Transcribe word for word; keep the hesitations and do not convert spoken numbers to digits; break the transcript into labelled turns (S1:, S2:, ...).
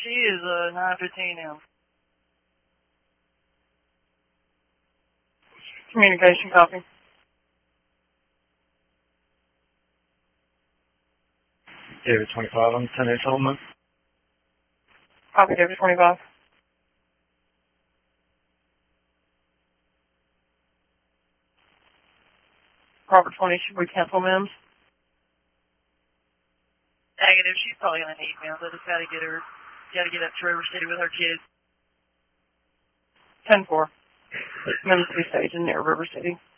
S1: She is uh, nine fifteen now.
S2: Communication copy.
S3: David twenty-five on ten eight Solomon.
S2: Copy, David twenty-five. Robert twenty, should we cancel Mims?
S1: Negative, she's probably going to need Mims. I just got to get her, got to get up to River City with her kids.
S2: ten four. Mims to be staged near River City.